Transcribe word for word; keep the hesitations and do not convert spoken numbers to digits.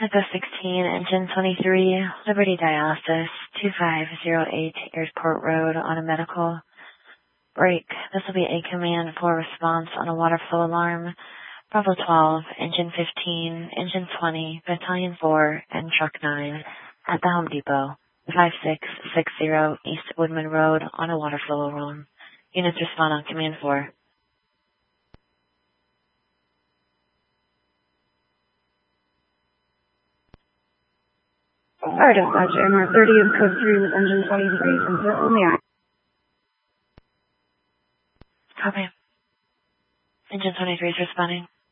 Echo sixteen, Engine twenty-three, Liberty Dialysis, two five zero eight Airport Road on a medical break. This will be a command for response on a water flow alarm. Bravo twelve, Engine fifteen, Engine twenty, Battalion four, and Truck nine at the Home Depot, five six six zero East Woodman Road on a water flow alarm. Units respond on command four. Our dispatch, M R thirty is code three with engine twenty-three from Port Lemieux. Copy. Engine twenty-three is responding.